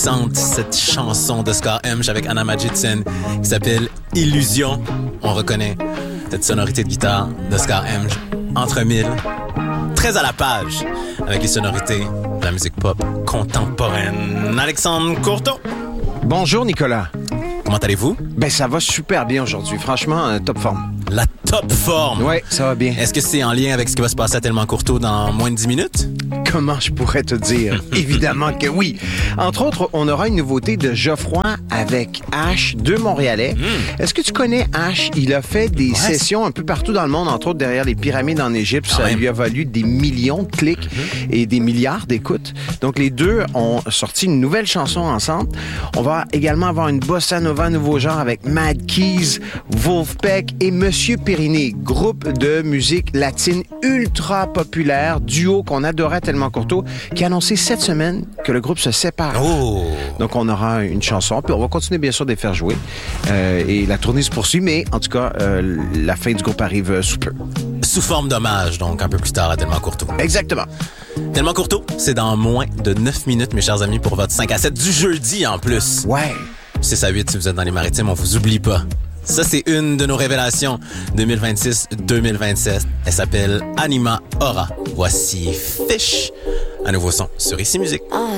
puissante, cette chanson d'Oscar M. avec Anna Majidsen qui s'appelle Illusion. On reconnaît cette sonorité de guitare d'Oscar M. entre mille, très à la page avec les sonorités de la musique pop contemporaine. Alexandre Courteau. Bonjour Nicolas. Comment allez-vous? Ben ça va super bien aujourd'hui, franchement, top forme. La top forme? Ouais, ça va bien. Est-ce que c'est en lien avec ce qui va se passer à Tellement Courteau dans moins de 10 minutes? Comment je pourrais te dire? Évidemment que oui. Entre autres, on aura une nouveauté de Geoffroy avec Ash, deux Montréalais. Est-ce que tu connais Ash? Il a fait des sessions un peu partout dans le monde, entre autres derrière les pyramides en Égypte. Ça lui a valu des millions de clics et des milliards d'écoutes. Donc, les deux ont sorti une nouvelle chanson ensemble. On va également avoir une bossa nova nouveau genre avec Mad Keys, Wolfpack et Monsieur Périnée, groupe de musique latine ultra populaire, duo qu'on adorait Tellement Courteau, qui a annoncé cette semaine que le groupe se sépare. Oh! Donc, on aura une chanson, puis on va continuer bien sûr de les faire jouer. Et la tournée se poursuit, mais en tout cas, la fin du groupe arrive sous peu. Sous forme d'hommage, donc un peu plus tard à Tellement Courteau. Exactement. Tellement Courteau, c'est dans moins de 9 minutes, mes chers amis, pour votre 5 à 7 du jeudi en plus. Ouais. 6 à 8 si vous êtes dans les maritimes, on vous oublie pas. Ça, c'est une de nos révélations 2026-2027. Elle s'appelle Anima Aura. Voici Fish, un nouveau son sur Ici Musique.